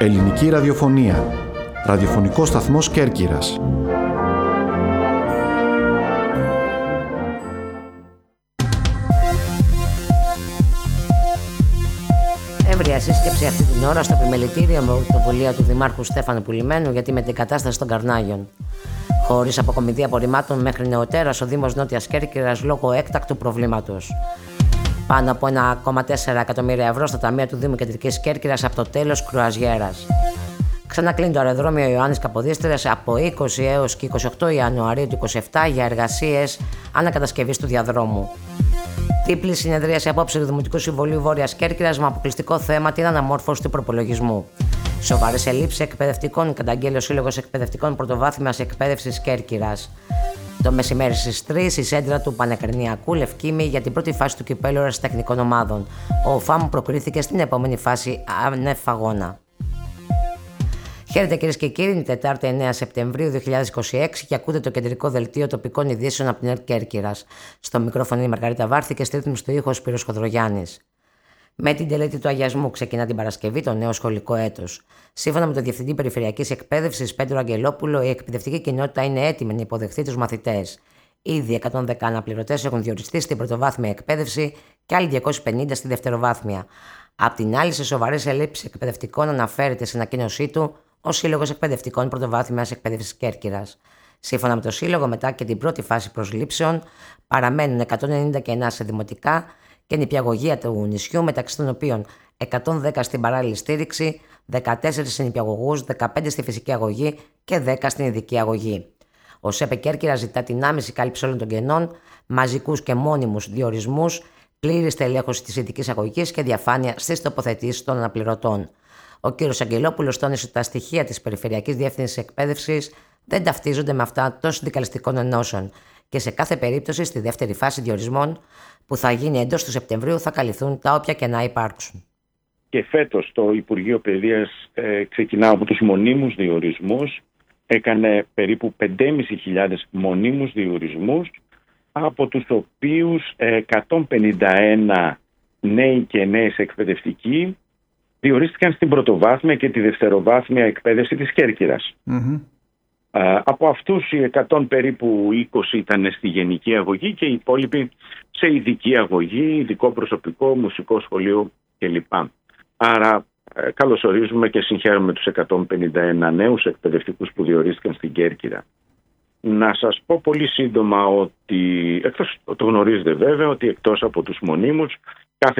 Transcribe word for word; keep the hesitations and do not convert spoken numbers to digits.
Ελληνική ραδιοφωνία. Ραδιοφωνικός σταθμός Κέρκυρας. Έμβρια σύσκεψη αυτή την ώρα στο επιμελητήριο με πρωτοβουλία του Δημάρχου Στέφανου Πουλημένου για τη μετεγκατάσταση των Καρνάγιων. Χωρίς αποκομιδή απορριμμάτων μέχρι νεοτέρας ο Δήμος Νότιας Κέρκυρας λόγω έκτακτου προβλήματος. Πάνω από ένα κόμμα τέσσερα εκατομμύρια ευρώ στα ταμεία του Δήμου Κεντρικής Κέρκυρας από το τέλος κρουαζιέρας. Ξανακλίνει το αεροδρόμιο Ιωάννης Καποδίστριας από είκοσι έως και είκοσι οκτώ Ιανουαρίου του είκοσι επτά για εργασίες ανακατασκευής του διαδρόμου. Τύπλη συνεδρίαση απόψε του Δημοτικού Συμβουλίου Βόρειας Κέρκυρας με αποκλειστικό θέμα την αναμόρφωση του προπολογισμού. Σοβαρές ελλείψεις εκπαιδευτικών καταγγέλει ο Σύλλογος Εκπαιδευτικών Πρωτοβάθμιας Εκπαίδευσης Κέρκυρας. Το μεσημέρι στις τρεις η σέντρα του Πανεκρηνιακού Λευκήμη για την πρώτη φάση του κυπέλλου αεραστεχνικών ομάδων. Ο ΟΦΑΜ προκρίθηκε στην επόμενη φάση άνευ αγώνα. Χαίρετε κυρίες και κύριοι, είναι Τετάρτη εννέα Σεπτεμβρίου δύο χιλιάδες είκοσι έξι και ακούτε το κεντρικό δελτίο τοπικών ειδήσεων από την ΕΡΤ Κέρκυρας. Στο μικρόφωνο η Μαργαρίτα Βάρθη και στη ρύθμιση του ήχου ο Σπύρος Χοδρογιάννης. Με την τελέτη του Αγιασμού ξεκινά την Παρασκευή το νέο σχολικό έτος. Σύμφωνα με τον Διευθυντή Περιφερειακής Εκπαίδευσης Πέτρο Αγγελόπουλο, η εκπαιδευτική κοινότητα είναι έτοιμη να υποδεχθεί τους μαθητές. Ήδη εκατόν δέκα αναπληρωτές έχουν διοριστεί στην πρωτοβάθμια εκπαίδευση και άλλοι διακόσιοι πενήντα στη δευτεροβάθμια. Απ' την άλλη, σε σοβαρές ελλείψεις εκπαιδευτικών αναφέρεται στην ανακοίνωσή του ο Σύλλογος Εκπαιδευτικών Πρωτοβάθμιας Εκπαίδευσης Κέρκυρας. Σύμφωνα με το Σύλλογο, μετά και την πρώτη φάση προσλήψεων, παραμένουν εκατόν ενενήντα κενά σε δημοτικά και νηπιαγωγεία του νησιού, μεταξύ των οποίων εκατόν δέκα στην παράλληλη στήριξη, δεκατέσσερα σε νηπιαγωγούς, δεκαπέντε στη φυσική αγωγή και δέκα στην ειδική αγωγή. Ο ΣΕΠΕ Κέρκυρα ζητά την άμεση κάλυψη όλων των κενών, μαζικούς και μόνιμους διορισμούς, πλήρη στελέχωση της ειδικής αγωγής και διαφάνεια στις τοποθετήσεις των αναπληρωτών. Ο κ. Αγγελόπουλος τόνισε ότι τα στοιχεία της Περιφερειακής Διεύθυνσης Εκπαίδευσης δεν ταυτίζονται με αυτά των συνδικαλιστικών ενώσεων και σε κάθε περίπτωση στη δεύτερη φάση διορισμών που θα γίνει εντός του Σεπτεμβρίου θα καλυφθούν τα όποια κενά υπάρξουν. Και φέτος το Υπουργείο Παιδείας ε, ξεκινά από τους μονίμους διορισμούς, έκανε περίπου πέντε χιλιάδες πεντακόσιους μονίμους διορισμούς, από τους οποίους ε, εκατόν πενήντα ένα νέοι και νέες εκπαιδευτικοί διορίστηκαν στην πρωτοβάθμια και τη δευτεροβάθμια εκπαίδευση της Κέρκυρας. Mm-hmm. Uh, από αυτούς οι εκατό περίπου είκοσι ήταν στη γενική αγωγή και οι υπόλοιποι σε ειδική αγωγή, ειδικό προσωπικό, μουσικό σχολείο κλπ. Άρα uh, καλωσορίζουμε και συγχαίρουμε τους εκατόν πενήντα ένα νέους εκπαιδευτικούς που διορίστηκαν στην Κέρκυρα. Να σας πω πολύ σύντομα ότι, εκτός, το γνωρίζετε βέβαια, ότι εκτός από τους μονίμους